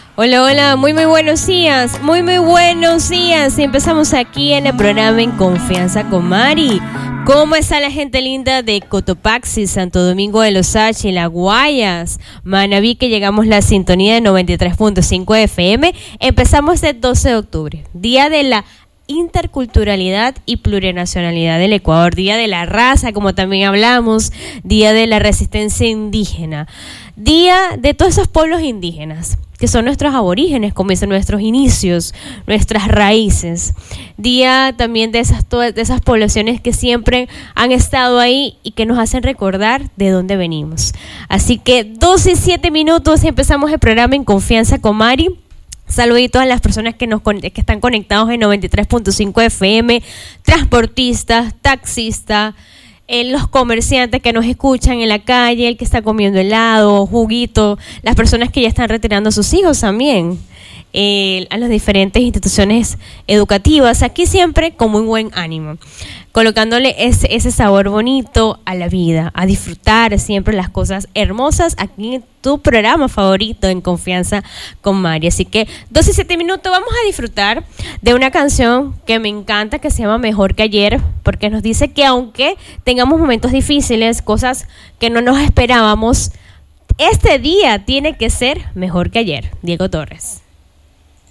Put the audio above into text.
Hola, hola, muy buenos días, muy buenos días. Y empezamos aquí en el programa En Confianza con Mari. ¿Cómo está la gente linda de Cotopaxi, Santo Domingo de los H, La Guayas, Manabí, que llegamos la sintonía de 93.5 FM? Empezamos el 12 de octubre, Día de la Interculturalidad y Plurinacionalidad del Ecuador, Día de la Raza, como también hablamos, Día de la Resistencia Indígena, Día de todos esos pueblos indígenas que son nuestros aborígenes, comienzan nuestros inicios, nuestras raíces. Día también de esas poblaciones que siempre han estado ahí y que nos hacen recordar de dónde venimos. Así que 12 y 7 minutos empezamos el programa En Confianza con Mari. Saluditos a las personas que están conectados en 93.5 FM, transportistas, taxistas, los comerciantes que nos escuchan en la calle, el que está comiendo helado, juguito, las personas que ya están retirando a sus hijos también, a las diferentes instituciones educativas, aquí siempre con muy buen ánimo, colocándole ese sabor bonito a la vida, a disfrutar siempre las cosas hermosas aquí en tu programa favorito En Confianza con Mari. Así que 12 y 7 minutos vamos a disfrutar de una canción que me encanta, que se llama Mejor que Ayer, porque nos dice que aunque tengamos momentos difíciles, cosas que no nos esperábamos, este día tiene que ser mejor que ayer. Diego Torres.